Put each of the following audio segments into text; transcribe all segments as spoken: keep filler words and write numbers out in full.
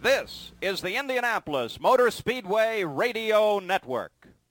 This is the Indianapolis Motor Speedway Radio Network.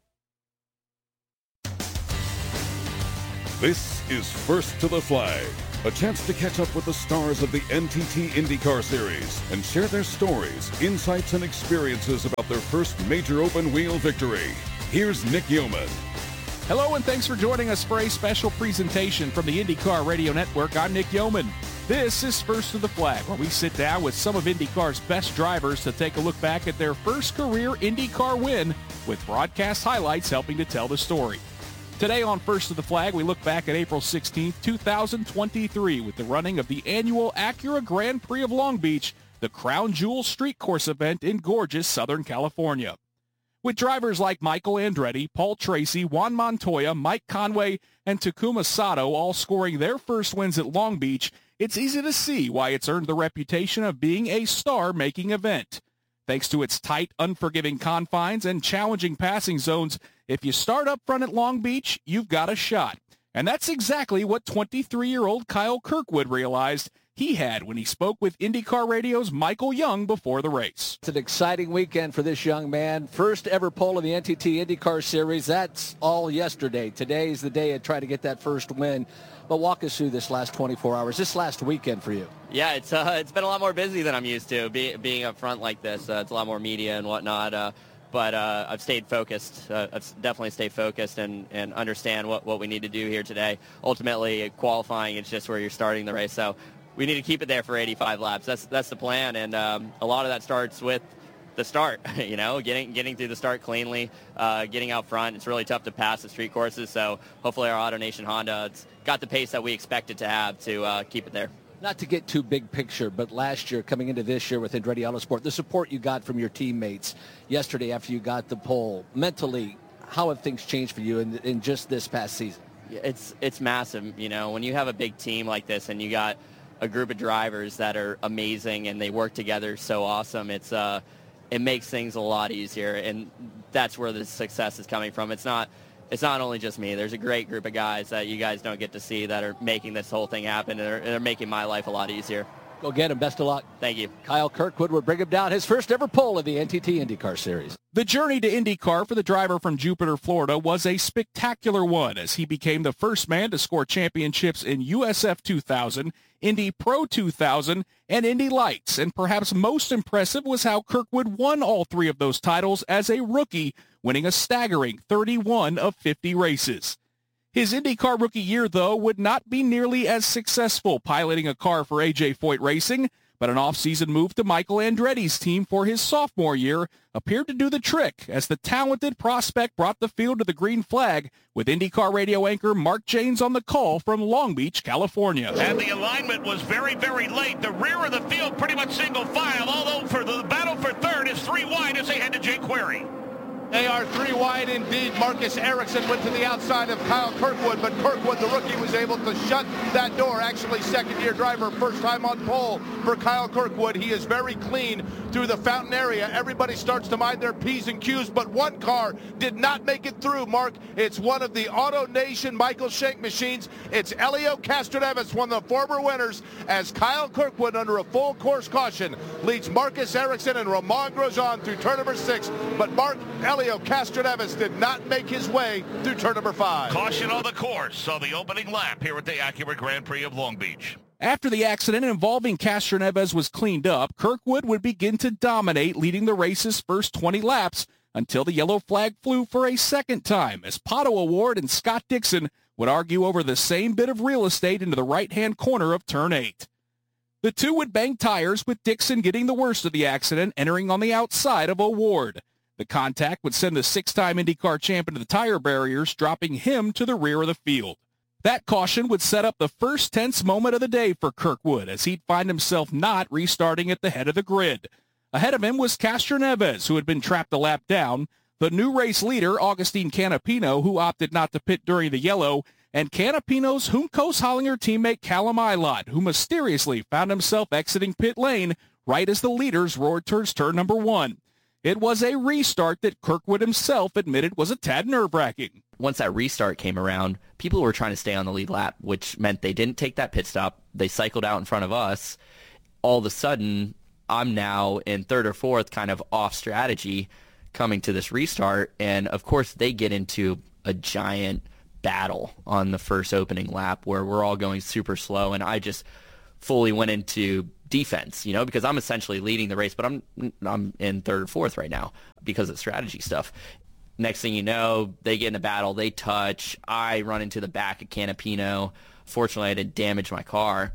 This is First to the Flag, a chance to catch up with the stars of the N T T IndyCar Series and share their stories, insights, and experiences about their first major open-wheel victory. Here's Nick Yeoman. Hello, and thanks for joining us for a special presentation from the IndyCar Radio Network. I'm Nick Yeoman. This is First to the Flag, where we sit down with some of IndyCar's best drivers to take a look back at their first career IndyCar win, with broadcast highlights helping to tell the story. Today on First to the Flag, we look back at April sixteenth, two thousand twenty-three, with the running of the annual Acura Grand Prix of Long Beach, the Crown Jewel Street Course event in gorgeous Southern California. With drivers like Michael Andretti, Paul Tracy, Juan Montoya, Mike Conway, and Takuma Sato all scoring their first wins at Long Beach, it's easy to see why it's earned the reputation of being a star-making event. Thanks to its tight, unforgiving confines and challenging passing zones, if you start up front at Long Beach, you've got a shot. And that's exactly what twenty-three-year-old Kyle Kirkwood realized he had when he spoke with IndyCar Radio's Michael Young before the race. It's an exciting weekend for this young man. First ever pole in the N T T IndyCar Series. That's all yesterday. Today's the day to try to get that first win. But walk us through this last twenty-four hours, this last weekend for you. Yeah, it's uh, it's been a lot more busy than I'm used to, be, being up front like this. Uh, it's a lot more media and whatnot. Uh, but uh, I've stayed focused. Uh, I've definitely stayed focused and, and understand what, what we need to do here today. Ultimately, qualifying is just where you're starting the race. So we need to keep it there for eighty-five laps. That's that's the plan, and um, a lot of that starts with the start. You know, getting getting through the start cleanly, uh, getting out front. It's really tough to pass the street courses, so hopefully our AutoNation Honda it's got the pace that we expect it to have to uh, keep it there. Not to get too big picture, but last year, coming into this year with Andretti Autosport, the support you got from your teammates yesterday after you got the pole, mentally, how have things changed for you in, in just this past season? It's it's massive. You know, when you have a big team like this and you got a group of drivers that are amazing and they work together so awesome, it's uh, it makes things a lot easier, and that's where the success is coming from. It's not it's not only just me. There's a great group of guys that you guys don't get to see that are making this whole thing happen, and they're, they're making my life a lot easier. Go get him. Best of luck. Thank you. Kyle Kirkwood will bring him down his first ever pole in the N T T IndyCar Series. The journey to IndyCar for the driver from Jupiter, Florida was a spectacular one, as he became the first man to score championships in U S F two thousand, Indy Pro two thousand, and Indy Lights. And perhaps most impressive was how Kirkwood won all three of those titles as a rookie, winning a staggering thirty-one of fifty races. His IndyCar rookie year, though, would not be nearly as successful piloting a car for A J Foyt Racing, but an off-season move to Michael Andretti's team for his sophomore year appeared to do the trick, as the talented prospect brought the field to the green flag, with IndyCar radio anchor Mark Janes on the call from Long Beach, California. And the alignment was very, very late. The rear of the field pretty much single file, although for the battle for third is three wide as they head to Jake Query. They are three wide indeed. Marcus Ericsson went to the outside of Kyle Kirkwood, but Kirkwood, the rookie, was able to shut that door. Actually, second-year driver, first time on pole for Kyle Kirkwood. He is very clean through the fountain area. Everybody starts to mind their P's and Q's, but one car did not make it through, Mark. It's one of the AutoNation Michael Shank machines. It's Helio Castroneves, one of the former winners, as Kyle Kirkwood, under a full course caution, leads Marcus Ericsson and Romain Grosjean through turn number six. But Mark Helio Castroneves did not make his way through turn number five. Caution on the course on the opening lap here at the Acura Grand Prix of Long Beach. After the accident involving Castroneves was cleaned up, Kirkwood would begin to dominate, leading the race's first twenty laps until the yellow flag flew for a second time, as Pato O'Ward and Scott Dixon would argue over the same bit of real estate into the right-hand corner of turn eight. The two would bang tires, with Dixon getting the worst of the accident, entering on the outside of O'Ward. The contact would send the six-time IndyCar champ into the tire barriers, dropping him to the rear of the field. That caution would set up the first tense moment of the day for Kirkwood, as he'd find himself not restarting at the head of the grid. Ahead of him was Castroneves, who had been trapped a lap down, the new race leader, Augustine Canapino, who opted not to pit during the yellow, and Canapino's Juncos Hollinger teammate Callum Ilott, who mysteriously found himself exiting pit lane right as the leaders roared towards turn number one. It was a restart that Kirkwood himself admitted was a tad nerve-wracking. Once that restart came around, people were trying to stay on the lead lap, which meant they didn't take that pit stop. They cycled out in front of us. All of a sudden, I'm now in third or fourth, kind of off strategy coming to this restart. And, of course, they get into a giant battle on the first opening lap where we're all going super slow, and I just fully went into defense, you know, because I'm essentially leading the race, but I'm I'm in third or fourth right now because of strategy stuff. Next thing you know, they get in a battle, they touch, I run into the back of Canapino. Fortunately, I didn't damage my car.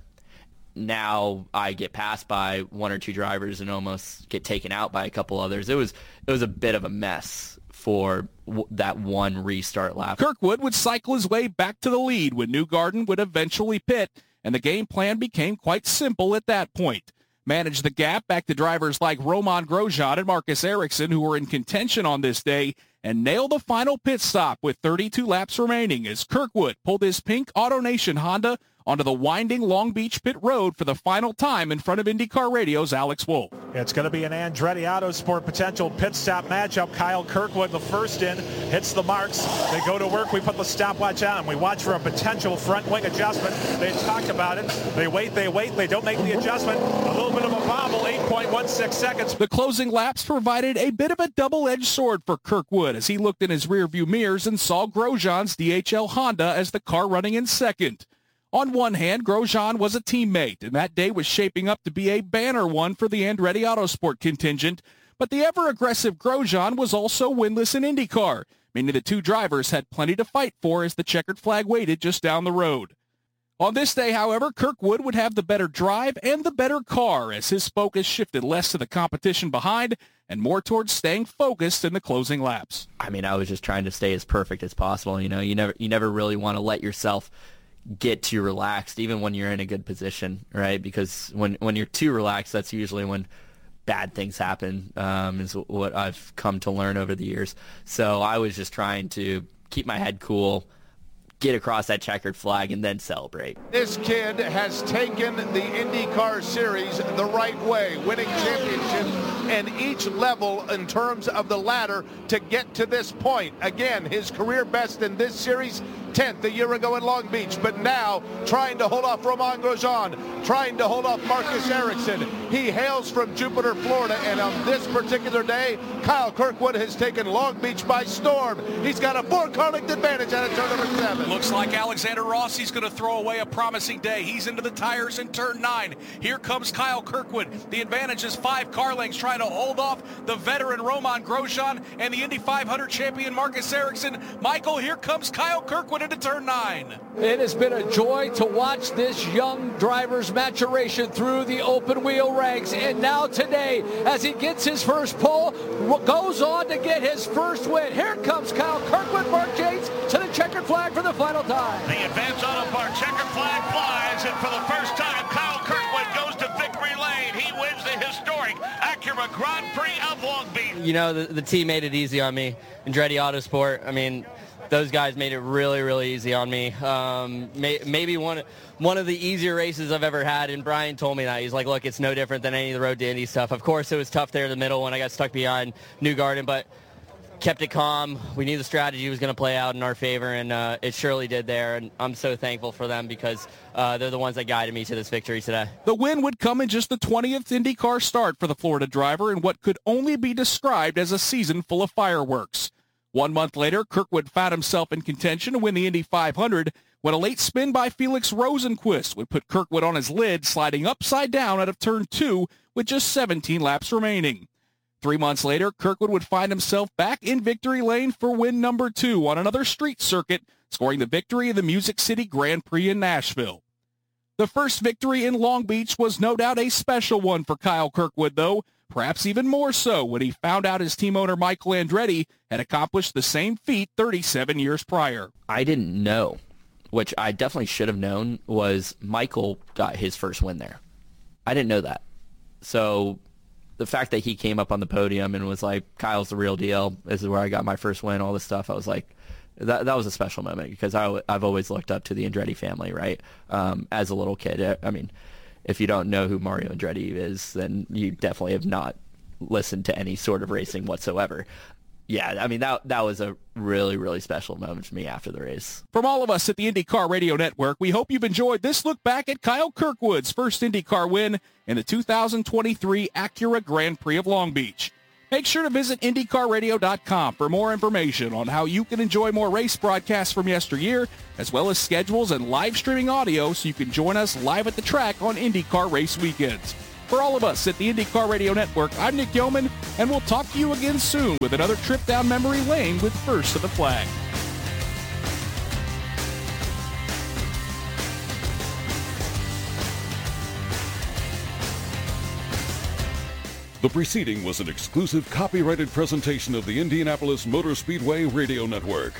Now I get passed by one or two drivers and almost get taken out by a couple others. It was it was a bit of a mess for w- that one restart lap. Kirkwood would cycle his way back to the lead when Newgarden would eventually pit, and the game plan became quite simple at that point. Manage the gap back to drivers like Romain Grosjean and Marcus Ericsson, who were in contention on this day, and nail the final pit stop with thirty-two laps remaining as Kirkwood pulled his pink AutoNation Honda onto the winding Long Beach pit road for the final time in front of IndyCar Radio's Alex Wolff. It's going to be an Andretti Autosport potential pit stop matchup. Kyle Kirkwood, the first in, hits the marks. They go to work. We put the stopwatch on. We watch for a potential front wing adjustment. They talked about it. They wait, they wait. They don't make the adjustment. A little bit of a bobble, eight point one six seconds. The closing laps provided a bit of a double-edged sword for Kirkwood as he looked in his rearview mirrors and saw Grosjean's D H L Honda as the car running in second. On one hand, Grosjean was a teammate, and that day was shaping up to be a banner one for the Andretti Autosport contingent, but the ever-aggressive Grosjean was also winless in IndyCar, meaning the two drivers had plenty to fight for as the checkered flag waited just down the road. On this day, however, Kirkwood would have the better drive and the better car as his focus shifted less to the competition behind and more towards staying focused in the closing laps. I mean, I was just trying to stay as perfect as possible. You know, you never you never really want to let yourself get too relaxed, even when you're in a good position, right? Because when when you're too relaxed, that's usually when bad things happen, um, is what I've come to learn over the years. So I was just trying to keep my head cool, get across that checkered flag, and then celebrate. This kid has taken the IndyCar Series the right way, winning championships in each level in terms of the ladder to get to this point. Again, his career best in this series, tenth a year ago in Long Beach, but now trying to hold off Romain Grosjean, trying to hold off Marcus Ericsson. He hails from Jupiter, Florida, and on this particular day, Kyle Kirkwood has taken Long Beach by storm. He's got a four-car length advantage out of turn number seven. Looks like Alexander Rossi's going to throw away a promising day. He's into the tires in turn nine. Here comes Kyle Kirkwood. The advantage is five car lengths, trying to hold off the veteran Romain Grosjean and the Indy five hundred champion Marcus Ericsson. Michael, here comes Kyle Kirkwood into turn nine. It has been a joy to watch this young driver's maturation through the open wheel ranks, and now today, as he gets his first pole, goes on to get his first win. Here comes Kyle Kirkwood. Mark Yates to the checkered flag for the final time. The Advance Auto Parts checkered flag flies, and for the first time, Kyle Kirkwood goes to victory lane. He wins the historic Acura Grand Prix of Long Beach. You know, the, the team made it easy on me. Andretti Autosport, I mean, those guys made it really, really easy on me. Um, may, maybe one one of the easier races I've ever had, and Brian told me that. He's like, look, it's no different than any of the Road to Indy stuff. Of course, it was tough there in the middle when I got stuck behind Newgarden, but kept it calm. We knew the strategy was going to play out in our favor, and uh, it surely did there, and I'm so thankful for them because uh, they're the ones that guided me to this victory today. The win would come in just the twentieth IndyCar start for the Florida driver in what could only be described as a season full of fireworks. One month later, Kirkwood found himself in contention to win the Indy five hundred when a late spin by Felix Rosenqvist would put Kirkwood on his lid, sliding upside down out of turn two with just seventeen laps remaining. Three months later, Kirkwood would find himself back in victory lane for win number two on another street circuit, scoring the victory in the Music City Grand Prix in Nashville. The first victory in Long Beach was no doubt a special one for Kyle Kirkwood, though, perhaps even more so when he found out his team owner Michael Andretti had accomplished the same feat thirty-seven years prior. I didn't know, which I definitely should have known, was Michael got his first win there. I didn't know that. So the fact that he came up on the podium and was like, Kyle's the real deal, this is where I got my first win, all this stuff, I was like, that that was a special moment because I, I've always looked up to the Andretti family, right, um, as a little kid. I mean, if you don't know who Mario Andretti is, then you definitely have not listened to any sort of racing whatsoever. yeah, I mean, that that was a really, really special moment for me after the race. From all of us at the IndyCar Radio Network, we hope you've enjoyed this look back at Kyle Kirkwood's first IndyCar win in the two thousand twenty-three Acura Grand Prix of Long Beach. Make sure to visit Indy Car Radio dot com for more information on how you can enjoy more race broadcasts from yesteryear, as well as schedules and live streaming audio so you can join us live at the track on IndyCar race weekends. For all of us at the IndyCar Radio Network, I'm Nick Yeoman, and we'll talk to you again soon with another trip down memory lane with First to the Flag. The preceding was an exclusive copyrighted presentation of the Indianapolis Motor Speedway Radio Network.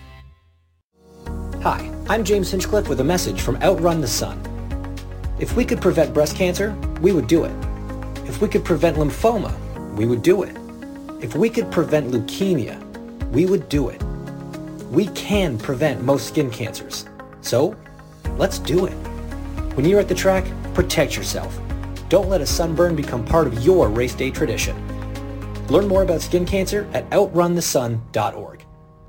Hi, I'm James Hinchcliffe with a message from Outrun the Sun. If we could prevent breast cancer, we would do it. If we could prevent lymphoma, we would do it. If we could prevent leukemia, we would do it. We can prevent most skin cancers. So, let's do it. When you're at the track, protect yourself. Don't let a sunburn become part of your race day tradition. Learn more about skin cancer at outrun the sun dot org.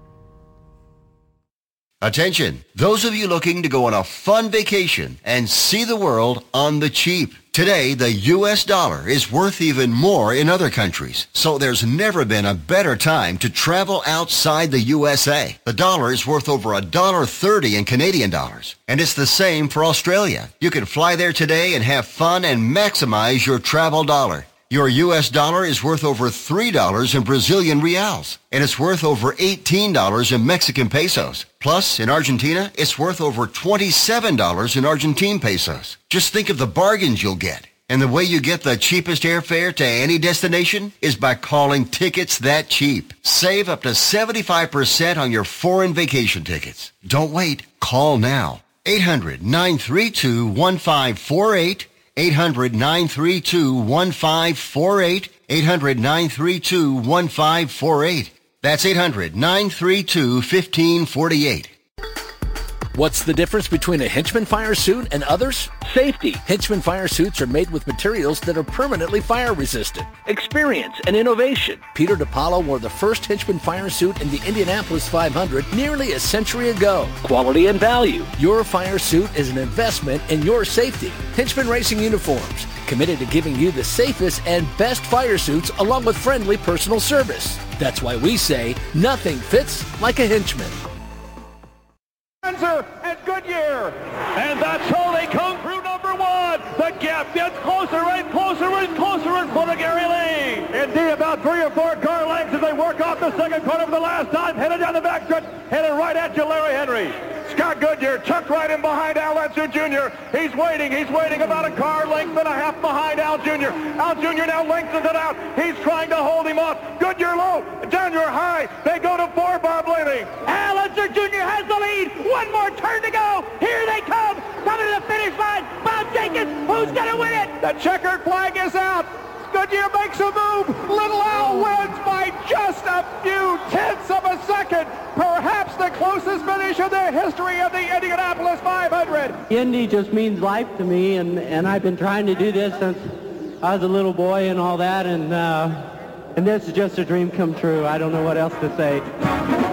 Attention, those of you looking to go on a fun vacation and see the world on the cheap. Today, the U S dollar is worth even more in other countries, so there's never been a better time to travel outside the U S A. The dollar is worth over one dollar thirty in Canadian dollars, and it's the same for Australia. You can fly there today and have fun and maximize your travel dollar. Your U S dollar is worth over three dollars in Brazilian reals, and it's worth over eighteen dollars in Mexican pesos. Plus, in Argentina, it's worth over twenty-seven dollars in Argentine pesos. Just think of the bargains you'll get. And the way you get the cheapest airfare to any destination is by calling Tickets That Cheap. Save up to seventy-five percent on your foreign vacation tickets. Don't wait. Call now. eight hundred, nine three two, one five four eight. eight hundred, nine three two, one five four eight. eight hundred, nine three two, one five four eight. That's eight hundred, nine three two, one five four eight. What's the difference between a Hinchman fire suit and others? Safety. Hinchman fire suits are made with materials that are permanently fire resistant. Experience and innovation. Peter DiPaolo wore the first Hinchman fire suit in the Indianapolis five hundred nearly a century ago. Quality and value. Your fire suit is an investment in your safety. Hinchman Racing Uniforms. Committed to giving you the safest and best fire suits along with friendly personal service. That's why we say nothing fits like a Hinchman. And Goodyear, and that's how they come through number one. The gap gets closer and closer and closer in front of Gary Lane. Indeed, about three or four car lengths as they work off the second corner for the last time, headed down the backstretch, headed right at you, Larry Henry. Scott Goodyear tucked right in behind Al Unser Junior He's waiting. He's waiting about a car length and a half behind Al Junior Al Junior now lengthens it out. He's trying to hold him off. Goodyear low, Junior high. They go to four, Bob Laney. Al Unser Junior has the lead. One more turn to go. Here they come. Coming to the finish line. Bob Jenkins, who's going to win it? The checkered flag is out. Goodyear makes a move. Little Al wins by just a few tenths of a second. Perhaps the closest finish in the history of the Indianapolis five hundred. Indy just means life to me, and, and I've been trying to do this since I was a little boy and all that, and, uh, and this is just a dream come true. I don't know what else to say.